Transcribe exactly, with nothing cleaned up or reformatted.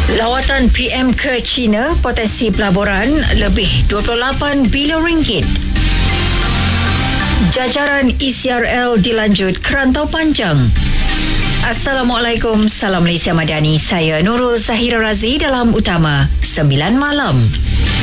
Lawatan P M ke China, potensi pelaburan lebih dua puluh lapan bilion ringgit. Jajaran E C R L dilanjut kerantau panjang. Assalamualaikum, salam Malaysia Madani. Saya Nurul Zahira Razi dalam Utama sembilan Malam.